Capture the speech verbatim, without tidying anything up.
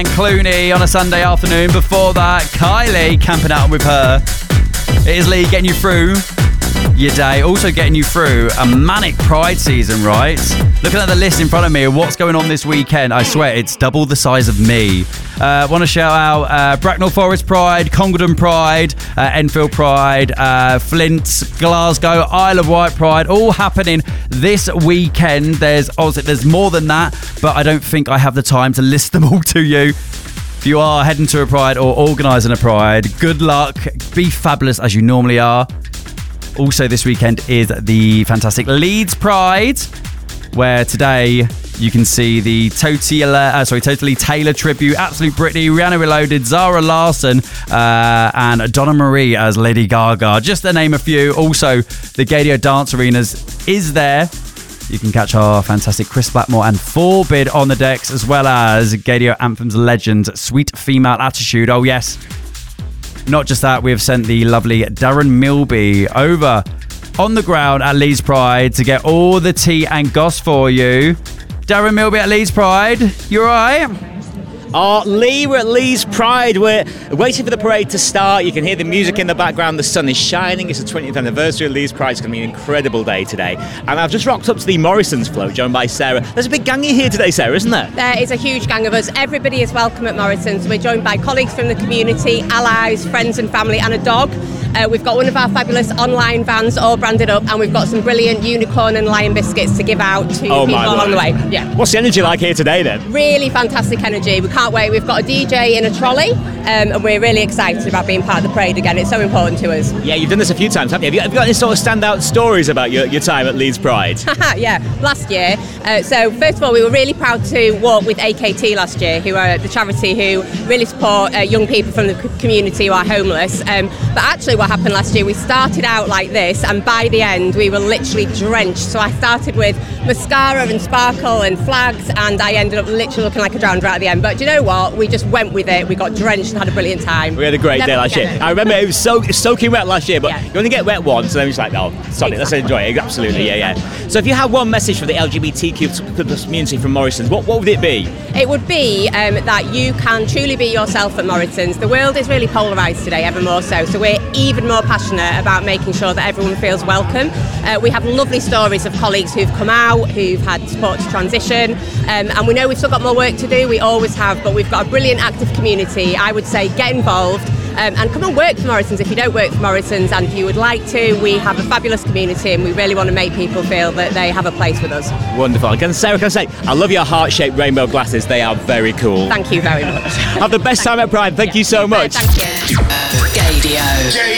And Clooney on a Sunday afternoon. Before that, Kylie camping out with her. It is Lee getting you through your day, also getting you through a manic Pride season, right? Looking at the list in front of me of what's going on this weekend, I swear it's double the size of me. Uh, want to shout out uh, Bracknell Forest Pride, Congledon Pride, uh, Enfield Pride, uh, Flint, Glasgow, Isle of Wight Pride, all happening this weekend. There's obviously there's more than that, but I don't think I have the time to list them all to you. If you are heading to a Pride or organising a Pride, good luck. Be fabulous as you normally are. Also this weekend is the fantastic Leeds Pride, where today you can see the Totally, uh, sorry, Totally Taylor tribute, Absolute Britney, Rihanna Reloaded, Zara Larsson, uh, and Donna Marie as Lady Gaga, just to name a few. Also, the Gaydio Dance Arenas is there. You can catch our fantastic Chris Blackmore and Forbid on the decks, as well as Gaydio Anthems legend, Sweet Female Attitude. Oh yes. Not just that, we have sent the lovely Darren Milby over on the ground at Leeds Pride to get all the tea and goss for you. Darren Milby at Leeds Pride, you all right? Oh, Lee, we're at Leeds Pride. We're waiting for the parade to start. You can hear the music in the background. The sun is shining. It's the twentieth anniversary of Leeds Pride. It's going to be an incredible day today. And I've just rocked up to the Morrison's float, joined by Sarah. There's a big gang here today, Sarah, isn't there? There is a huge gang of us. Everybody is welcome at Morrison's. We're joined by colleagues from the community, allies, friends and family, and a dog. Uh, we've got one of our fabulous online vans all branded up, and we've got some brilliant unicorn and lion biscuits to give out to oh people along the way. Yeah. What's the energy like here today then? Really fantastic energy. We can't wait. We've got a D J in a trolley, um, and we're really excited about being part of the parade again. It's so important to us. Yeah, you've done this a few times, haven't you? Have you, have you got any sort of standout stories about your, your time at Leeds Pride? Yeah, last year. Uh, so first of all, we were really proud to walk with A K T last year, who are the charity who really support uh, young people from the community who are homeless. Um, but actually what happened last year, we started out like this, and by the end we were literally drenched. So I started with mascara and sparkle and flags, and I ended up literally looking like a drowned rat at the end. But do you know what? We just went with it. We got drenched and had a brilliant time. We had a great Never day last year. it. I remember it was so soaking wet last year, but Yeah. you only get wet once, and then it's like, oh, sorry, exactly. Let's enjoy it. Absolutely, yeah, yeah. So if you had one message for the L G B T Q community from Morrison's, what, what would it be? It would be um, that you can truly be yourself at Morrison's. The world is really polarised today, ever more so. So we're even more passionate about making sure that everyone feels welcome. Uh, we have lovely stories of colleagues who've come out, who've had support to transition, um, and we know we've still got more work to do. We always have, but we've got a brilliant active community. I would say get involved. Um, and come and work for Morrison's if you don't work for Morrison's, and if you would like to. We have a fabulous community, and we really want to make people feel that they have a place with us. Wonderful. Can Sarah, can I say, I love your heart-shaped rainbow glasses. They are very cool. Thank you very much. Have the best time at Pride. Thank, Thank you so much. Thank you. Gaydio.